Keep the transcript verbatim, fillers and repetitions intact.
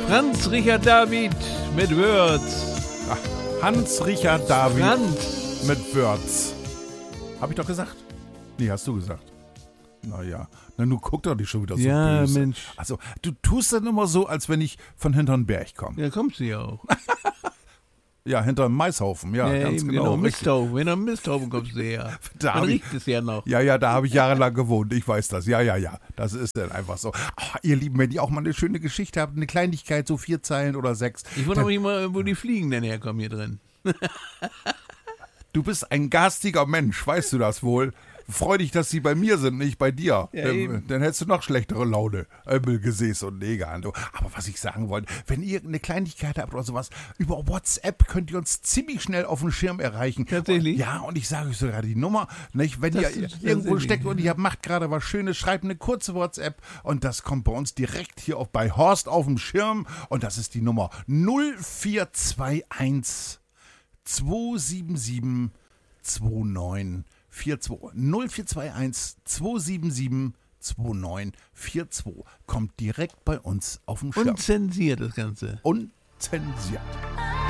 Franz Richard David mit Würz. Ach, Hans-Richard David Franz. mit Würz. Hab ich doch gesagt? Nee, hast du gesagt. Naja, na nun guck doch nicht schon wieder so Ja, böse. Mensch. Also, du tust dann immer so, als wenn ich von hinterm Berg komme. Ja, kommst du ja auch. Ja, hinterm Maishaufen, ja, ja, ganz eben genau. genau. richtig. Misthaufen. Hinter Misthaufen kommst du her. Da Dann hab ich- riecht es ja noch. Ja, ja, da habe ich jahrelang gewohnt, ich weiß das. Ja, ja, ja, das ist dann einfach so. Ach, ihr Lieben, wenn ihr auch mal eine schöne Geschichte habt, eine Kleinigkeit, so vier Zeilen oder sechs. Ich wundere dann- mich mal, wo die Fliegen denn herkommen hier drin. Du bist ein garstiger Mensch, weißt du das wohl? Freu dich, dass sie bei mir sind, nicht bei dir. Ja, ähm, eben. dann hättest du noch schlechtere Laune. Ömmel, Gesäß und Neger. Und so. Aber was ich sagen wollte, wenn ihr eine Kleinigkeit habt oder sowas, über WhatsApp könnt ihr uns ziemlich schnell auf den Schirm erreichen. Tatsächlich? Und, ja, und ich sage euch sogar die Nummer. Nicht? Wenn Das ihr ist irgendwo tatsächlich, steckt und ihr macht gerade was Schönes, schreibt eine kurze WhatsApp und das kommt bei uns direkt hier auf, bei Horst auf dem Schirm. Und das ist die Nummer null vier zwei eins zwei sieben sieben zwei neun vier zwei. null vier zwei eins zwei sieben sieben zwei neun vier zwei. Kommt direkt bei uns auf dem Schirm. Unzensiert das Ganze. Unzensiert.